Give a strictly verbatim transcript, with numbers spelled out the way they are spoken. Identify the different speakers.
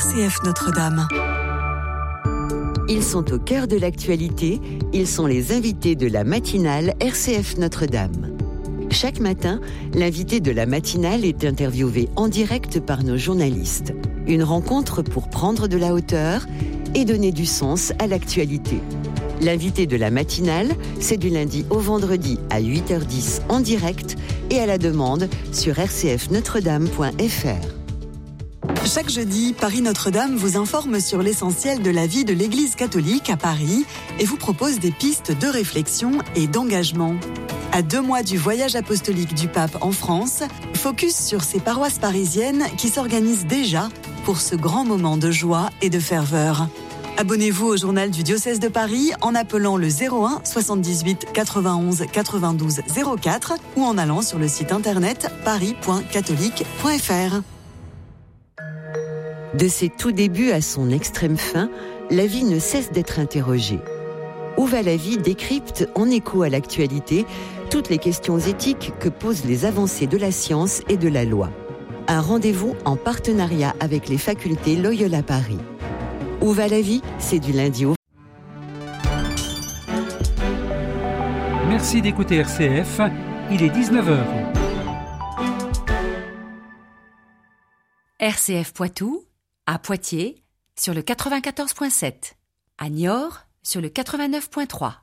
Speaker 1: C F Notre-Dame.
Speaker 2: Ils sont au cœur de l'actualité, ils sont les invités de la matinale R C F Notre-Dame. Chaque matin, l'invité de la matinale est interviewé en direct par nos journalistes. Une rencontre pour prendre de la hauteur et donner du sens à l'actualité. L'invité de la matinale, c'est du lundi au vendredi à huit heures dix en direct et à la demande sur r c f notre dame point f r.
Speaker 1: Chaque jeudi, Paris Notre-Dame vous informe sur l'essentiel de la vie de l'Église catholique à Paris et vous propose des pistes de réflexion et d'engagement. À deux mois du voyage apostolique du pape en France, focus sur ces paroisses parisiennes qui s'organisent déjà pour ce grand moment de joie et de ferveur. Abonnez-vous au journal du diocèse de Paris en appelant le zéro un soixante-dix-huit quatre-vingt-onze quatre-vingt-douze zéro quatre ou en allant sur le site internet paris point catholique point f r.
Speaker 2: De ses tout débuts à son extrême fin, la vie ne cesse d'être interrogée. Où va la vie décrypte, en écho à l'actualité, toutes les questions éthiques que posent les avancées de la science et de la loi. Un rendez-vous en partenariat avec les facultés Loyola Paris. Où va la vie ? C'est du lundi au...
Speaker 3: Merci d'écouter R C F, il est dix-neuf heures.
Speaker 4: R C F Poitou, à Poitiers, sur le quatre-vingt-quatorze virgule sept. À Niort, sur le quatre-vingt-neuf virgule trois.